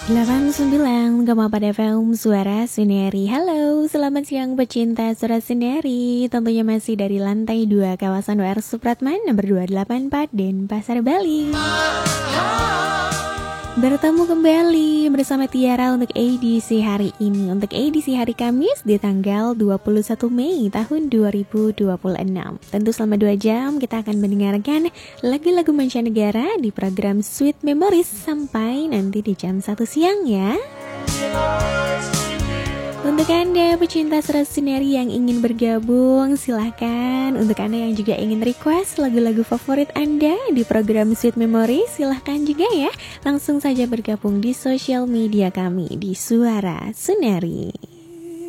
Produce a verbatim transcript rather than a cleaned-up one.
delapan puluh sembilan koma empat F M Suara Sineri. Halo, selamat siang pecinta Suara Sineri. Tentunya masih dari lantai dua kawasan W R Supratman nomor dua delapan empat Denpasar, Bali. Bertemu kembali bersama Tiara untuk edisi hari ini, untuk edisi hari Kamis di tanggal dua puluh satu Mei tahun dua ribu dua puluh enam. Tentu selama dua jam kita akan mendengarkan lagu-lagu mancanegara di program Sweet Memories sampai nanti di jam satu siang ya. Untuk Anda pecinta Suara Sineri yang ingin bergabung, silahkan. Untuk Anda yang juga ingin request lagu-lagu favorit Anda di program Sweet Memory, silahkan juga ya. Langsung saja bergabung di sosial media kami di Suara Sineri.